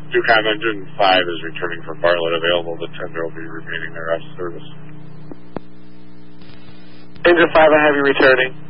Ducom engine 5 is returning from Bartlett. Available. The tender will be remaining there after service. Engine 5, I have you returning.